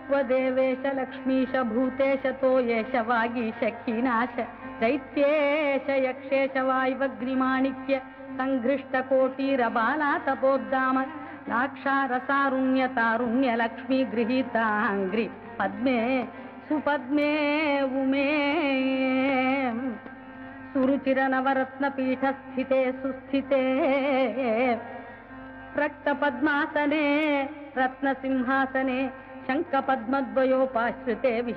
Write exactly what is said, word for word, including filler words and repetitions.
त्वदेवेश लक्ष्मीश भूतेश तोयेश वागीश खीनाश दैत्येश यक्षेश वायवग्निमाणिक्य संघृष्टकोटीरबाला तपोद्दाम लाक्षारसारुण्य तारुण्य लक्ष्मी गृहीतांग्रि पद्मे सुपद्मे उमे सुरुचिर नवरत्न पीठ स्थिते सुस्थिते रक्त पद्मासने रत्न सिंहासने शंख पद्मद्वयोपाश्रिते